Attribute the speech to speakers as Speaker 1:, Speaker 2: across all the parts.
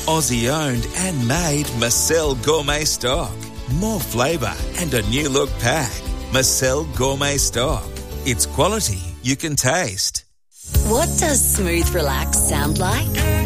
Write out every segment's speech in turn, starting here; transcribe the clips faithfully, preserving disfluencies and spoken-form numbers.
Speaker 1: Aussie owned and made Marcel Gourmet Stock. More flavour and a new look pack. Marcel Gourmet Stock. It's quality you can taste.
Speaker 2: What does Smooth Relax sound like?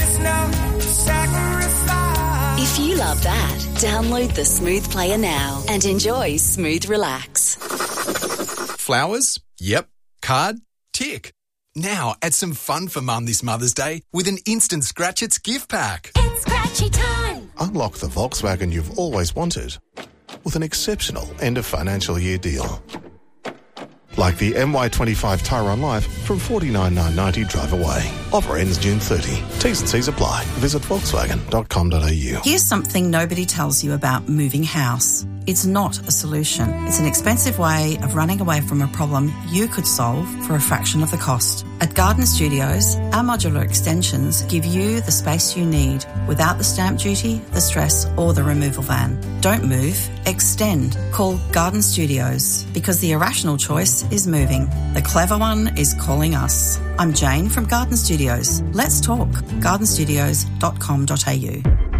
Speaker 2: If you love that, download the Smooth Player now and enjoy Smooth Relax.
Speaker 3: Flowers? Yep. Card? Tick. Now add some fun for Mum this Mother's Day with an Instant Scratch It's gift pack.
Speaker 4: It's scratchy time.
Speaker 5: Unlock the Volkswagen you've always wanted with an exceptional end of financial year deal. Like the M Y twenty-five Tyron Life from forty-nine thousand nine hundred ninety drive away. Offer ends June thirtieth. T's and C's apply. Visit volkswagen dot com dot a u.
Speaker 6: Here's something nobody tells you about moving house. It's not a solution. It's an expensive way of running away from a problem you could solve for a fraction of the cost. At Garden Studios, our modular extensions give you the space you need without the stamp duty, the stress or the removal van. Don't move, extend. Call Garden Studios because the irrational choice is moving. The clever one is calling us. I'm Jane from Garden Studios. Let's talk. garden studios dot com dot a u.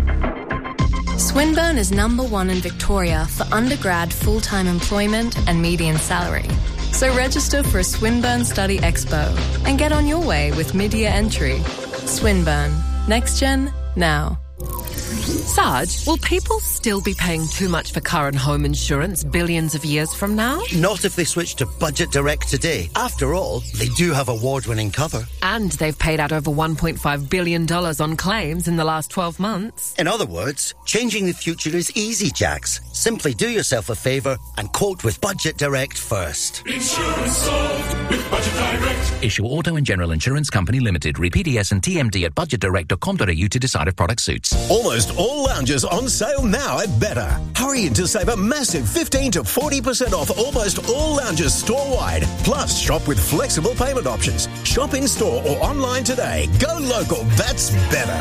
Speaker 7: Swinburne is number one in Victoria for undergrad full-time employment and median salary. So register for a Swinburne Study Expo and get on your way with mid-year entry. Swinburne. Next gen, now.
Speaker 8: Sarge, will people still be paying too much for car and home insurance billions of years from now?
Speaker 9: Not if they switch to Budget Direct today. After all, they do have award-winning cover.
Speaker 8: And they've paid out over one point five billion dollars on claims in the last twelve months.
Speaker 9: In other words, changing the future is easy, Jax. Simply do yourself a favour and quote with Budget Direct first.
Speaker 10: Insurance solved with Budget Direct.
Speaker 11: Issue Auto and General Insurance Company Limited. Read P D S and T M D at budget direct dot com dot a u to decide if product suits.
Speaker 12: Almost all lounges on sale now at Better. Hurry in to save a massive fifteen to forty percent off almost all lounges store-wide. Plus, shop with flexible payment options. Shop in-store or online today. Go local, that's Better.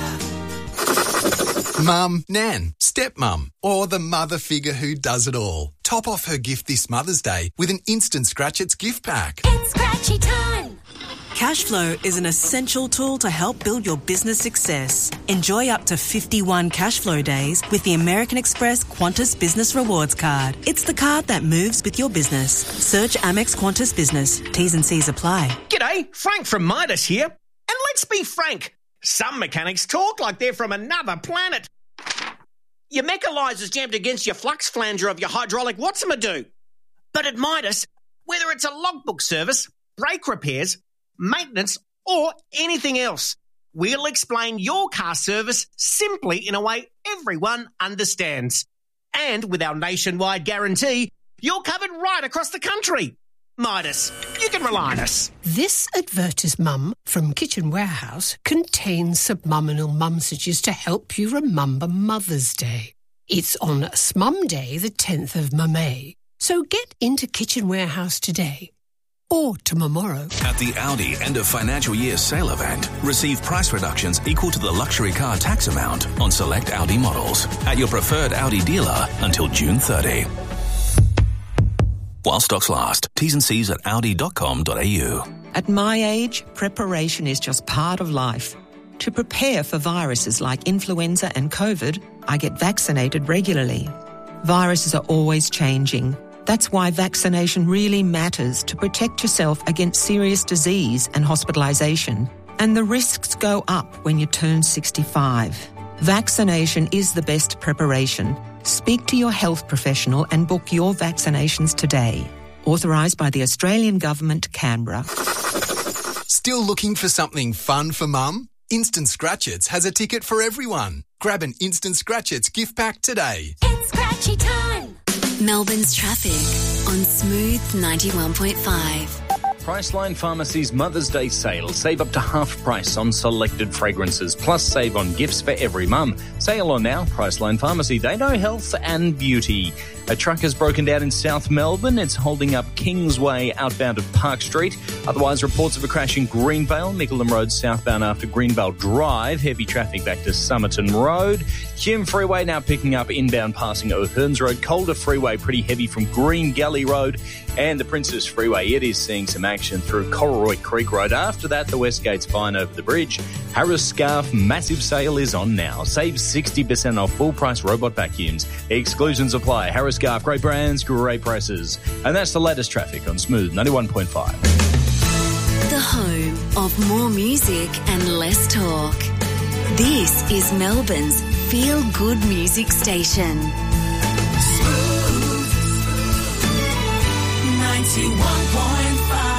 Speaker 3: Mum, Nan, stepmum, or the mother figure who does it all. Top off her gift this Mother's Day with an Instant Scratch It's gift pack.
Speaker 4: It's scratchy time.
Speaker 13: Cashflow is an essential tool to help build your business success. Enjoy up to fifty-one Cashflow days with the American Express Qantas Business Rewards Card. It's the card that moves with your business. Search Amex Qantas Business. T's and C's apply.
Speaker 14: G'day, Frank from Midas here. And let's be frank, some mechanics talk like they're from another planet. Your mechanizer's jammed against your flux flanger of your hydraulic Watson-a-do. But at Midas, whether it's a logbook service, brake repairs, maintenance, or anything else, we'll explain your car service simply in a way everyone understands. And with our nationwide guarantee, you're covered right across the country. Midas, you can rely on us.
Speaker 15: This advertisement from Kitchen Warehouse contains subliminal messages to help you remember Mother's Day. It's on Smum Day, the tenth of May. So get into Kitchen Warehouse today. Or tomorrow.
Speaker 11: At the Audi end of financial year sale event, receive price reductions equal to the luxury car tax amount on select Audi models at your preferred Audi dealer until June thirtieth. While stocks last. T's and C's at audi dot com dot a u.
Speaker 16: At my age, preparation is just part of life. To prepare for viruses like influenza and COVID, I get vaccinated regularly. Viruses are always changing. That's why vaccination really matters to protect yourself against serious disease and hospitalisation. And the risks go up when you turn sixty-five. Vaccination is the best preparation. Speak to your health professional and book your vaccinations today. Authorised by the Australian Government, Canberra.
Speaker 3: Still looking for something fun for Mum? Instant Scratch-Its has a ticket for everyone. Grab an Instant Scratch-Its gift pack today.
Speaker 4: It's scratchy time.
Speaker 2: Melbourne's traffic on Smooth ninety-one point five.
Speaker 17: Priceline Pharmacy's Mother's Day sale. Save up to half price on selected fragrances, plus save on gifts for every mum. Sale on now. Priceline Pharmacy. They know health and beauty. A truck has broken down in South Melbourne. It's holding up Kingsway outbound of Park Street. Otherwise, reports of a crash in Greenvale, Nicholson Road southbound after Greenvale Drive. Heavy traffic back to Somerton Road. Hume Freeway now picking up inbound passing O'Hearns Road. Calder Freeway pretty heavy from Green Gully Road. And the Princess Freeway, it is seeing some action action through Corroy Creek Road. After that, the West Gate's fine over the bridge. Harris Scarf massive sale is on now. Save sixty percent off full-price robot vacuums. Exclusions apply. Harris Scarf, great brands, great prices. And that's the latest traffic on Smooth ninety-one point five.
Speaker 2: The home of more music and less talk. This is Melbourne's feel-good music station.
Speaker 10: Smooth ninety-one point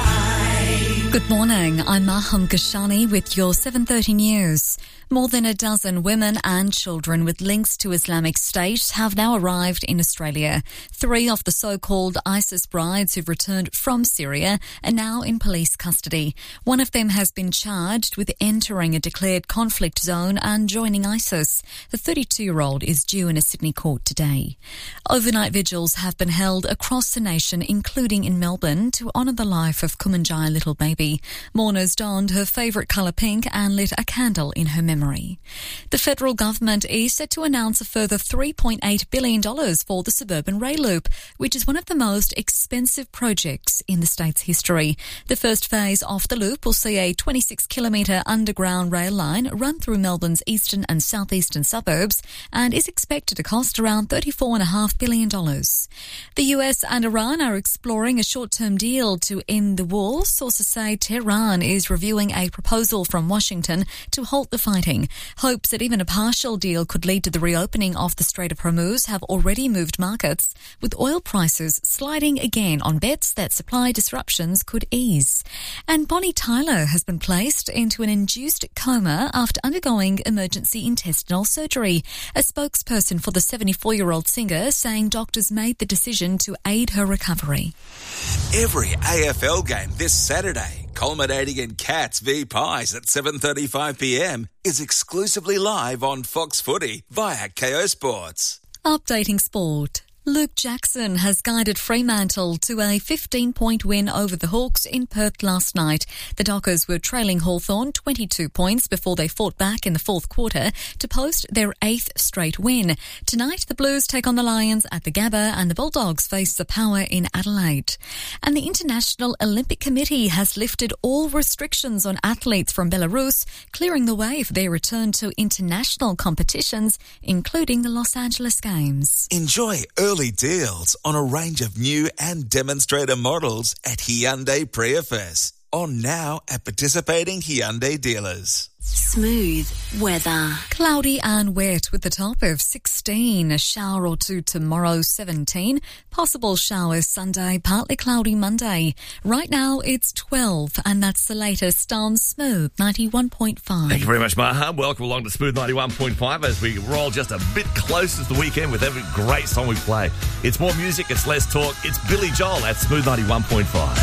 Speaker 10: five.
Speaker 18: Good morning, I'm Maham Gashani with your seven thirty news. More than a dozen women and children with links to Islamic State have now arrived in Australia. Three of the so-called ISIS brides who've returned from Syria are now in police custody. One of them has been charged with entering a declared conflict zone and joining ISIS. The thirty-two-year-old is due in a Sydney court today. Overnight vigils have been held across the nation, including in Melbourne, to honour the life of Kumanjai Little Baby. Mourners donned her favourite colour pink and lit a candle in her memory. The federal government is set to announce a further three point eight billion dollars for the Suburban Rail Loop, which is one of the most expensive projects in the state's history. The first phase of the loop will see a twenty-six kilometre underground rail line run through Melbourne's eastern and southeastern suburbs and is expected to cost around thirty-four point five billion dollars. The U S and Iran are exploring a short-term deal to end the war. Sources say Tehran is reviewing a proposal from Washington to halt the fighting. Hopes that even a partial deal could lead to the reopening of the Strait of Hormuz have already moved markets, with oil prices sliding again on bets that supply disruptions could ease. And Bonnie Tyler has been placed into an induced coma after undergoing emergency intestinal surgery. A spokesperson for the seventy-four-year-old singer saying doctors made the decision to aid her recovery.
Speaker 1: Every A F L game this Saturday, culminating in Cats v Pies at seven thirty-five p m, is exclusively live on Fox Footy via K O Sports.
Speaker 18: Updating sport. Luke Jackson has guided Fremantle to a fifteen-point win over the Hawks in Perth last night. The Dockers were trailing Hawthorn twenty-two points before they fought back in the fourth quarter to post their eighth straight win. Tonight, the Blues take on the Lions at the Gabba and the Bulldogs face the Power in Adelaide. And the International Olympic Committee has lifted all restrictions on athletes from Belarus, clearing the way for their return to international competitions, including the Los Angeles Games.
Speaker 1: Enjoy early Early deals on a range of new and demonstrator models at Hyundai Prius. On now at participating Hyundai dealers.
Speaker 2: Smooth weather.
Speaker 18: Cloudy and wet with the top of sixteen. A shower or two tomorrow, seventeen. Possible showers Sunday, partly cloudy Monday. Right now it's twelve, and that's the latest on Smooth ninety-one point five.
Speaker 19: Thank you very much, Maha. Welcome along to Smooth ninety-one point five as we roll just a bit closer to the weekend with every great song we play. It's more music, it's less talk. It's Billy Joel at Smooth ninety-one point five.